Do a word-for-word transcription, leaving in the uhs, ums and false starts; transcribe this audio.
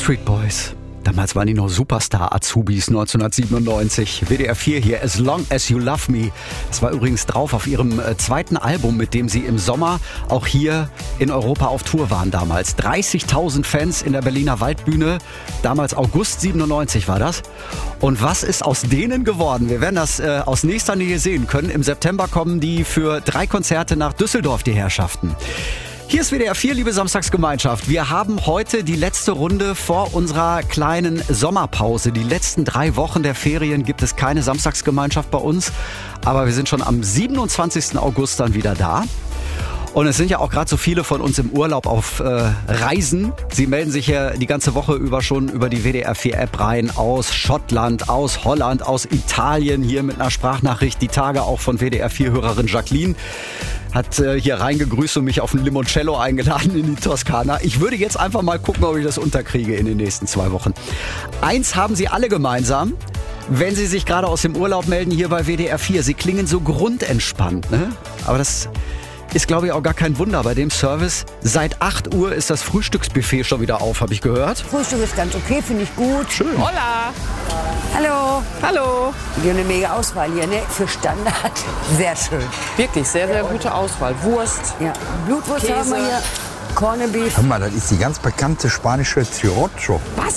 Backstreet Boys. Damals waren die noch Superstar-Azubis neunzehnhundertsiebenundneunzig. W D R vier hier, As Long As You Love Me. Das war übrigens drauf auf ihrem äh, zweiten Album, mit dem sie im Sommer auch hier in Europa auf Tour waren damals. dreißigtausend Fans in der Berliner Waldbühne. Damals August siebenundneunzig war das. Und was ist aus denen geworden? Wir werden das äh, aus nächster Nähe sehen können. Im September kommen die für drei Konzerte nach Düsseldorf, die Herrschaften. Hier ist W D R vier, liebe Samstagsgemeinschaft. Wir haben heute die letzte Runde vor unserer kleinen Sommerpause. Die letzten drei Wochen der Ferien gibt es keine Samstagsgemeinschaft bei uns. Aber wir sind schon am siebenundzwanzigsten August dann wieder da. Und es sind ja auch gerade so viele von uns im Urlaub auf äh, Reisen. Sie melden sich ja die ganze Woche über schon über die W D R vier App rein. Aus Schottland, aus Holland, aus Italien. Hier mit einer Sprachnachricht. Die Tage auch von W D R vier Hörerin Jacqueline. Hat äh, hier reingegrüßt und mich auf ein Limoncello eingeladen in die Toskana. Ich würde jetzt einfach mal gucken, ob ich das unterkriege in den nächsten zwei Wochen. Eins haben sie alle gemeinsam, wenn sie sich gerade aus dem Urlaub melden hier bei W D R vier. Sie klingen so grundentspannt, ne? Aber das ist, glaube ich, auch gar kein Wunder bei dem Service. Seit acht Uhr ist das Frühstücksbuffet schon wieder auf, habe ich gehört. Frühstück ist ganz okay, finde ich gut. Schön. Hola! Hallo. Hallo! Wir haben eine mega Auswahl hier, ne? Für Standard. Sehr schön. Wirklich sehr, sehr gute Auswahl. Wurst. Ja. Blutwurst Käse. haben wir hier. Corned Beef. Hör mal, das ist die ganz bekannte spanische Chirrocho. Was?